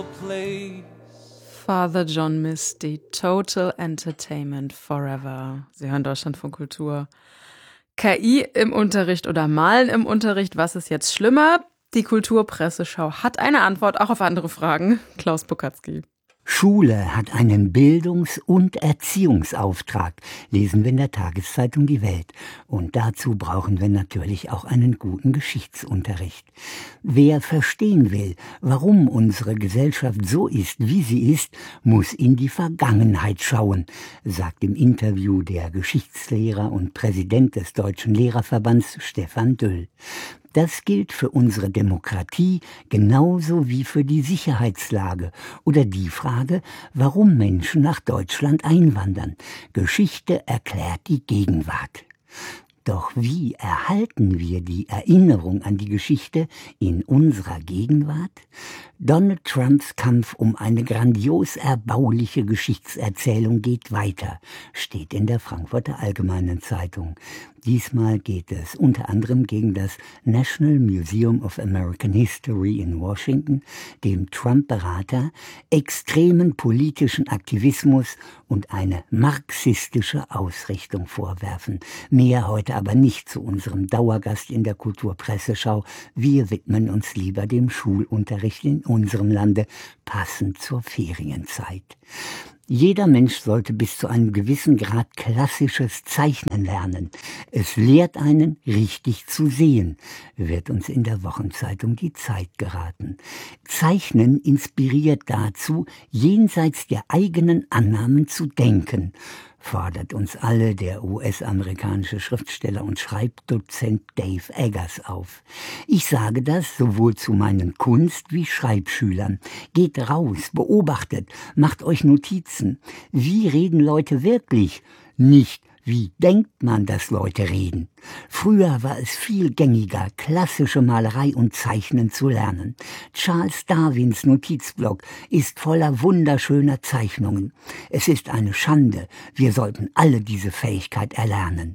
Father John Misty, Total Entertainment Forever. Sie hören Deutschlandfunk Kultur. KI im Unterricht oder Malen im Unterricht, was ist jetzt schlimmer? Die Kulturpresseschau hat eine Antwort, auch auf andere Fragen. Klaus Pokatzki. Schule hat einen Bildungs- und Erziehungsauftrag, lesen wir in der Tageszeitung Die Welt. Und dazu brauchen wir natürlich auch einen guten Geschichtsunterricht. Wer verstehen will, warum unsere Gesellschaft so ist, wie sie ist, muss in die Vergangenheit schauen, sagt im Interview der Geschichtslehrer und Präsident des Deutschen Lehrerverbands Stefan Düll. Das gilt für unsere Demokratie genauso wie für die Sicherheitslage oder die Frage, warum Menschen nach Deutschland einwandern. Geschichte erklärt die Gegenwart. Doch wie erhalten wir die Erinnerung an die Geschichte in unserer Gegenwart? Donald Trumps Kampf um eine grandios erbauliche Geschichtserzählung geht weiter, steht in der Frankfurter Allgemeinen Zeitung. Diesmal geht es unter anderem gegen das National Museum of American History in Washington, dem Trump-Berater, extremen politischen Aktivismus und eine marxistische Ausrichtung vorwerfen. Mehr heute aber nicht zu unserem Dauergast in der Kulturpresseschau. Wir widmen uns lieber dem Schulunterricht in unserem Lande, passend zur Ferienzeit. Jeder Mensch sollte bis zu einem gewissen Grad klassisches Zeichnen lernen. Es lehrt einen, richtig zu sehen, wird uns in der Wochenzeitung Die Zeit geraten. Zeichnen inspiriert dazu, jenseits der eigenen Annahmen zu denken, fordert uns alle der US-amerikanische Schriftsteller und Schreibdozent Dave Eggers auf. Ich sage das sowohl zu meinen Kunst- wie Schreibschülern. Geht raus, beobachtet, macht euch Notizen. Wie reden Leute wirklich? Nicht wie denkt man, dass Leute reden? Früher war es viel gängiger, klassische Malerei und Zeichnen zu lernen. Charles Darwins Notizblock ist voller wunderschöner Zeichnungen. Es ist eine Schande. Wir sollten alle diese Fähigkeit erlernen.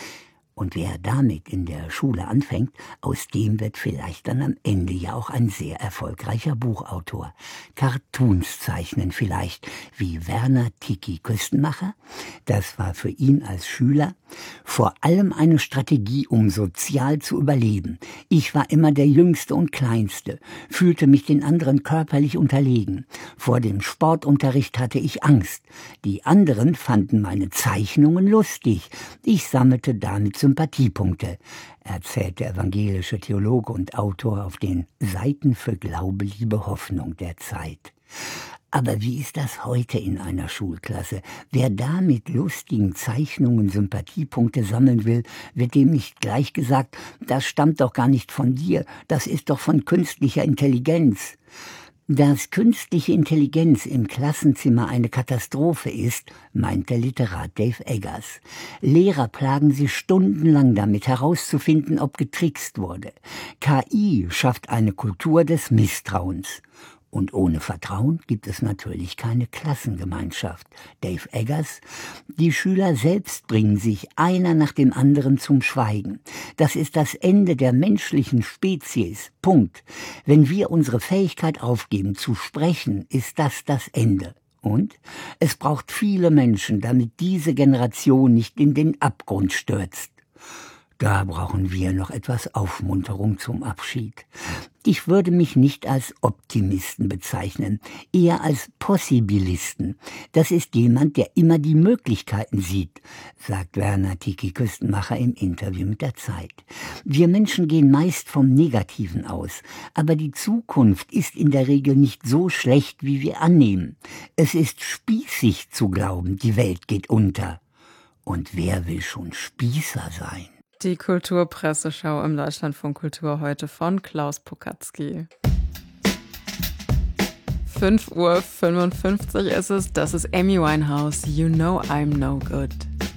Und wer damit in der Schule anfängt, aus dem wird vielleicht dann am Ende ja auch ein sehr erfolgreicher Buchautor. Cartoons zeichnen vielleicht, wie Werner Tiki Küstenmacher. Das war für ihn als Schüler vor allem eine Strategie, um sozial zu überleben. Ich war immer der Jüngste und Kleinste, fühlte mich den anderen körperlich unterlegen. Vor dem Sportunterricht hatte ich Angst. Die anderen fanden meine Zeichnungen lustig. Ich sammelte damit Sympathiepunkte, erzählt der evangelische Theologe und Autor auf den Seiten für Glaube, Liebe, Hoffnung der Zeit. Aber wie ist das heute in einer Schulklasse? Wer da mit lustigen Zeichnungen Sympathiepunkte sammeln will, wird dem nicht gleich gesagt, das stammt doch gar nicht von dir, das ist doch von künstlicher Intelligenz. Dass künstliche Intelligenz im Klassenzimmer eine Katastrophe ist, meint der Literat Dave Eggers. Lehrer plagen sich stundenlang damit herauszufinden, ob getrickst wurde. KI schafft eine Kultur des Misstrauens. Und ohne Vertrauen gibt es natürlich keine Klassengemeinschaft. Dave Eggers: Die Schüler selbst bringen sich einer nach dem anderen zum Schweigen. Das ist das Ende der menschlichen Spezies. Punkt. Wenn wir unsere Fähigkeit aufgeben zu sprechen, ist das das Ende. Und es braucht viele Menschen, damit diese Generation nicht in den Abgrund stürzt. Da brauchen wir noch etwas Aufmunterung zum Abschied. Ich würde mich nicht als Optimisten bezeichnen, eher als Possibilisten. Das ist jemand, der immer die Möglichkeiten sieht, sagt Werner Tiki Küstenmacher im Interview mit der Zeit. Wir Menschen gehen meist vom Negativen aus, aber die Zukunft ist in der Regel nicht so schlecht, wie wir annehmen. Es ist spießig zu glauben, die Welt geht unter. Und wer will schon Spießer sein? Die Kulturpresseschau im Deutschlandfunk Kultur heute von Klaus Pokatzki. 5:55 Uhr ist es, das ist Amy Winehouse, You Know I'm No Good.